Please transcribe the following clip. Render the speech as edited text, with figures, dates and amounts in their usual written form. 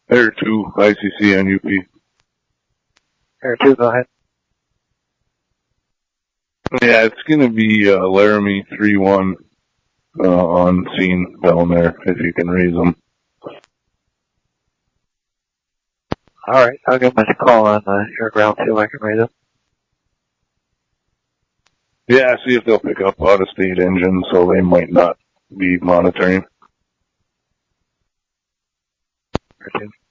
Air 2, ICC on UP. Air 2, go ahead. Yeah, it's gonna be, Laramie 3-1, on scene down there, if you can raise them. Alright, I'll give them a call on air ground, see if I can raise them. Yeah, see if they'll pick up out-of-state engines, so they might not be monitoring. Air 2.